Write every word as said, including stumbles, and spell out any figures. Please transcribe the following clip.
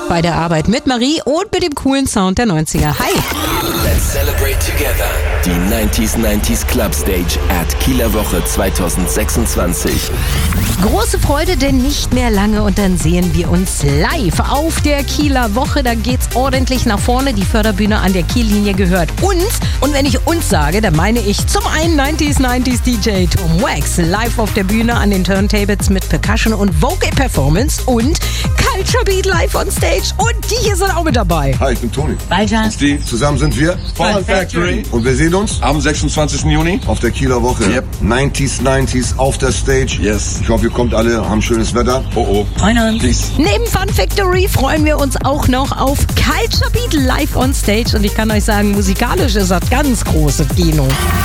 bei der Arbeit mit Marie und mit dem coolen Sound der neunziger. Hi! Let's celebrate together. Die neunziger neunzig Club Stage at Kieler Woche zwanzig sechsundzwanzig. Große Freude, denn nicht mehr lange und dann sehen wir uns live auf der Kieler Woche. Da geht's ordentlich nach vorne. Die Förderbühne an der Kiellinie gehört uns. Und wenn ich uns sage, dann meine ich zum einen neunziger neunzig D J Tom Wax live auf der Bühne an den Turntables mit Percussion und Vocal Performance und Culture Beat live on Stage. Und die hier sind auch mit dabei. Hi, ich bin Toni. Baljan. Steve. Zusammen sind wir Fun Factory. Und wir sehen uns am sechsundzwanzigsten Juni auf der Kieler Woche. Yep. neunziger neunzig auf der Stage. Yes. Ich hoffe, ihr kommt alle, haben schönes Wetter. Oh oh. Freuen uns. Peace. Neben Fun Factory freuen wir uns auch noch auf Culture Beat live on Stage. Und ich kann euch sagen, musikalisch ist das ganz große Kino.